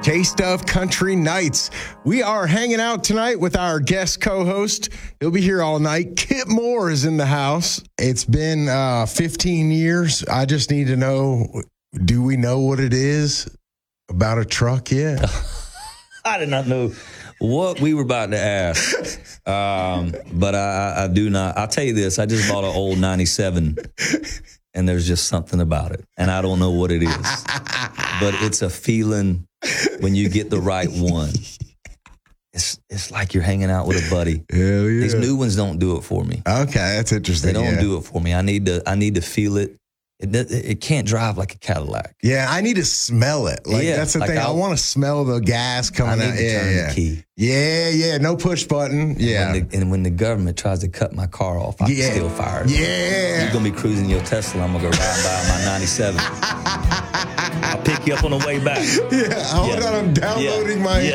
Taste of Country Nights. We are hanging out tonight with our guest co-host. He'll be here all night. Kip Moore is in the house. It's been 15 years. I just need to know, do we know what it is about a truck yet? I did not know what we were about to ask, but I do not. I'll tell you this. I just bought an old 97, and there's just something about it, and I don't know what it is, but it's a feeling when you get the right one. It's like you're hanging out with a buddy. Hell yeah. These new ones don't do it for me. Okay, that's interesting. They don't do it for me. I need to feel it. It can't drive like a Cadillac. Yeah, I need to smell it. That's the thing. I want to smell the gas coming out. Turn the key. Yeah. No push button. Yeah. And when the government tries to cut my car off, I can still fire it. Yeah. You're gonna be cruising your Tesla. I'm gonna go ride by my 97. I'll pick you up on the way back. Yeah. Hold on. I'm downloading my